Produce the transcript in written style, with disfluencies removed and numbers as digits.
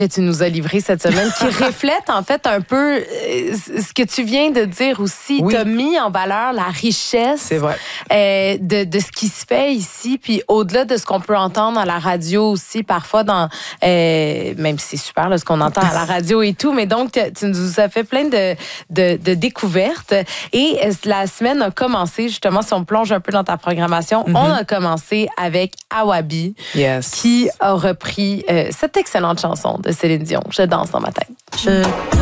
que tu nous as livré cette semaine, qui reflète en fait un peu ce que tu viens de dire aussi. Oui. Tu as mis en valeur la richesse C'est vrai. de ce qui se fait ici, puis au-delà de ce qu'on peut entendre à la radio aussi, parfois, même si c'est super là, ce qu'on entend à la radio et tout, mais donc tu nous as fait plein de découvertes. Et la semaine a commencé, justement, si on plonge un peu dans ta programmation, on a commencé avec Awabi, qui a repris cette excellente chanson de Céline Dion, Je danse dans ma tête.